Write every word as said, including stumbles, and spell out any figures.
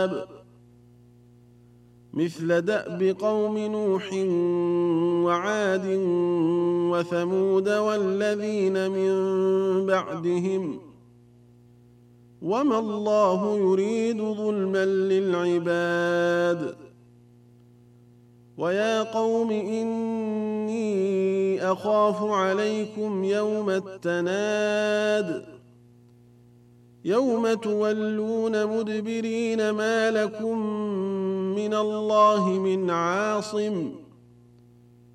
العذاب مثل دأب قوم نوح وعاد وثمود والذين من بعدهم وما الله يريد ظلما للعباد ويا قوم إني أخاف عليكم يوم التناد يوم تولون مدبرين ما لكم من الله من عاصم